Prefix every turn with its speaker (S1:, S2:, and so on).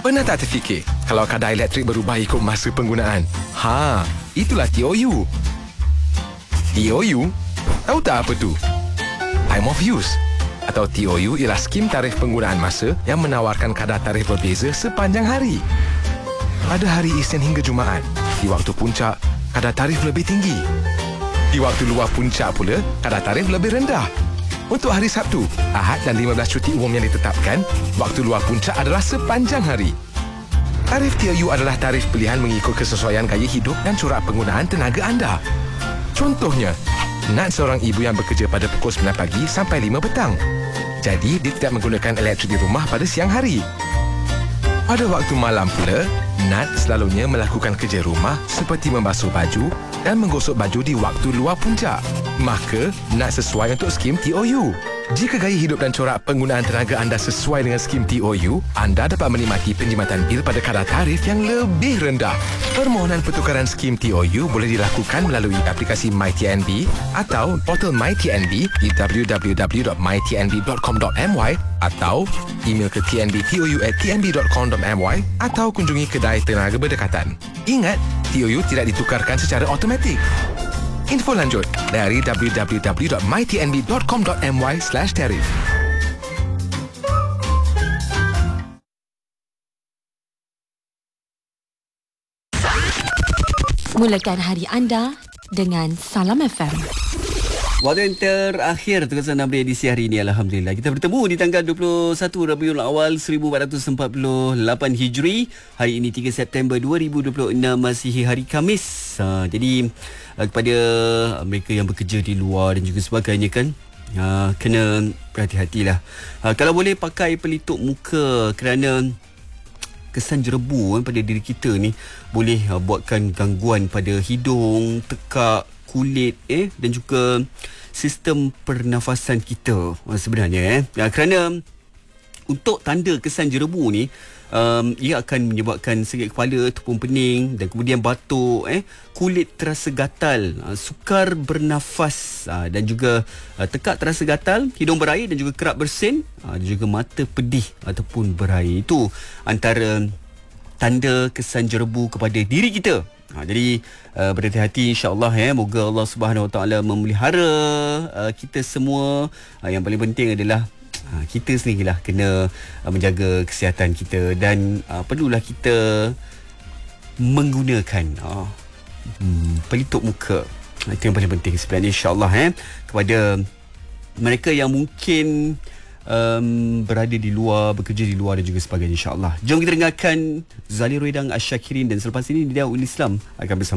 S1: Pernah tak terfikir kalau kadar elektrik berubah ikut masa penggunaan? Itulah TOU. TOU? Tahu tak apa tu? Time of use. Atau TOU ialah skim tarif penggunaan masa yang menawarkan kadar tarif berbeza sepanjang hari. Pada hari Isnin hingga Jumaat, di waktu puncak, kadar tarif lebih tinggi. Di waktu luar puncak pula, kadar tarif lebih rendah. Untuk hari Sabtu, Ahad dan 15 cuti umum yang ditetapkan, waktu luar puncak adalah sepanjang hari. Tarif TOU adalah tarif pilihan mengikut kesesuaian gaya hidup dan corak penggunaan tenaga anda. Contohnya, Nat seorang ibu yang bekerja pada pukul 9 pagi sampai 5 petang. Jadi, dia tidak menggunakan elektrik di rumah pada siang hari. Pada waktu malam pula, Nat selalunya melakukan kerja rumah seperti membasuh baju dan menggosok baju di waktu luar puncak. Maka, Nat sesuai untuk skim TOU. Jika gaya hidup dan corak penggunaan tenaga anda sesuai dengan skim TOU, anda dapat menikmati penjimatan bil pada kadar tarif yang lebih rendah. Permohonan pertukaran skim TOU boleh dilakukan melalui aplikasi MyTNB atau portal MyTNB di www.mytnb.com.my atau email ke tnbtou@tnb.com.my atau kunjungi kedai tenaga berdekatan. Ingat, TOU tidak ditukarkan secara automatik. Info lanjut dari www.mytnb.com.my/tarif.
S2: Mulakan hari anda dengan Salam FM.
S3: Waktu yang terakhir Tugasan Update edisi hari ini, Alhamdulillah kita bertemu di tanggal 21 Rabiul Awal 1448 Hijri. Hari ini 3 September 2026, masih hari Khamis. Jadi kepada mereka yang bekerja di luar dan juga sebagainya kan, kena berhati-hatilah. Kalau boleh pakai pelitup muka, kerana kesan jerebu pada diri kita ni boleh buatkan gangguan pada hidung, tekak, kulit dan juga sistem pernafasan kita sebenarnya kerana untuk tanda kesan jerebu ni ia akan menyebabkan sakit kepala ataupun pening dan kemudian batuk, kulit terasa gatal, sukar bernafas dan juga tekak terasa gatal, hidung berair dan juga kerap bersin, dan juga mata pedih ataupun berair. Itu antara tanda kesan jerebu kepada diri kita. Jadi berhati-hati, insya-Allah moga Allah Subhanahu Wa Taala memelihara kita semua. Yang paling penting adalah kita sendirilah kena menjaga kesihatan kita dan perlulah kita menggunakan pelitup muka. Itu yang paling penting sebenarnya, insya-Allah kepada mereka yang mungkin berada di luar, bekerja di luar dan juga sebagainya, insya-Allah. Jom kita dengarkan Zali Roidang Asyakirin dan selepas ini Dia Ul Islam akan bersama